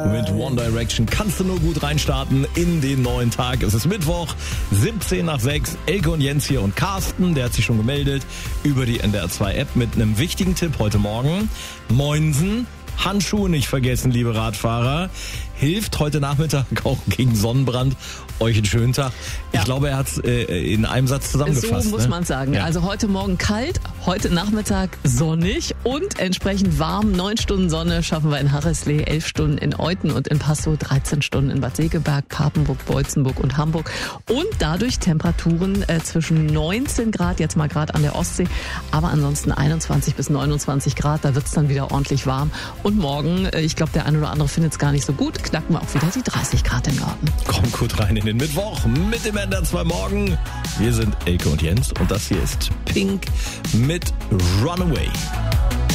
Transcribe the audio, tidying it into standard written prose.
Mit One Direction kannst du nur gut reinstarten in den neuen Tag. Es ist Mittwoch, 17 nach 6. Elke und Jens hier und Carsten, der hat sich schon gemeldet über die NDR 2 App mit einem wichtigen Tipp heute Morgen. Moinsen, Handschuhe nicht vergessen, liebe Radfahrer. Hilft heute Nachmittag auch gegen Sonnenbrand. Euch einen schönen Tag. Ja. Ich glaube, er hat es in einem Satz zusammengefasst. So muss man sagen. Ja. Also heute Morgen kalt, heute Nachmittag sonnig und entsprechend warm. 9 Stunden Sonne schaffen wir in Harreslee, 11 Stunden in Euthen und in Passow, 13 Stunden in Bad Segeberg, Papenburg, Beutzenburg und Hamburg. Und dadurch Temperaturen zwischen 19 Grad, jetzt mal gerade an der Ostsee, aber ansonsten 21 bis 29 Grad. Da wird's dann wieder ordentlich warm. Und morgen, ich glaube, der eine oder andere findet es gar nicht so gut, knacken wir auch wieder die 30 Grad im Norden. Kommt gut rein in den Mittwoch mit dem NDR 2 Morgen. Wir sind Elke und Jens und das hier ist Pink mit Runaway.